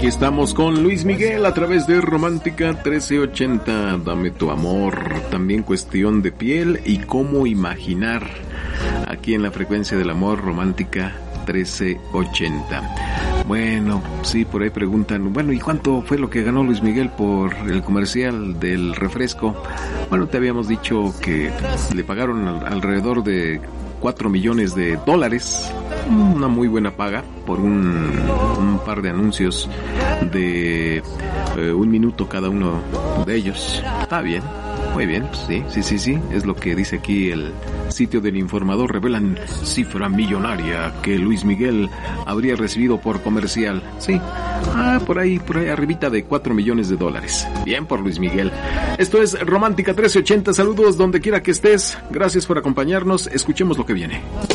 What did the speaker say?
Aquí estamos con Luis Miguel a través de Romántica 1380. Dame tu amor, también Cuestión de piel y Cómo imaginar. Aquí en la frecuencia del amor, Romántica 1380. Bueno, sí, por ahí preguntan, bueno, ¿y cuánto fue lo que ganó Luis Miguel por el comercial del refresco? Bueno, te habíamos dicho que le pagaron alrededor de $4 millones, una muy buena paga por un par de anuncios de 1 minuto cada uno de ellos. Está bien, muy bien, sí, es lo que dice aquí el sitio del Informador. Revelan cifra millonaria que Luis Miguel habría recibido por comercial. Sí, por ahí arribita de $4 millones. Bien por Luis Miguel. Esto es Romántica 1380. Saludos donde quiera que estés. Gracias por acompañarnos. Escuchemos lo que viene.